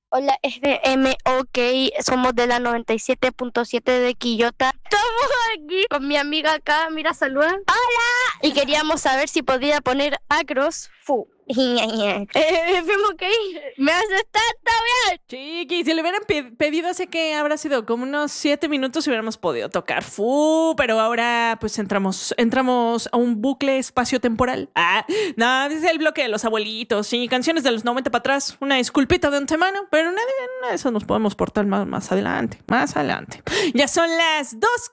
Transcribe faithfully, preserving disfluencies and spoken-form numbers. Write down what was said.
Hola, F M, ok, somos de la noventa y siete punto siete de Quillota. Estamos aquí con mi amiga acá, mira, saluda. ¡Hola! Y queríamos saber si podía poner Acros Fu. eh, F M, ok, me haces tanto bien. Chiqui, si le hubieran pe- pedido hace que habrá sido como unos siete minutos hubiéramos podido tocar Fu, pero ahora pues entramos, entramos a un bucle espacio-temporal. Ah, no, es el bloque de los abuelitos, sí, canciones de los noventa para atrás, una disculpita de antemano, pero nada, nada de eso nos podemos portar más, más adelante, más adelante. Ya son las dos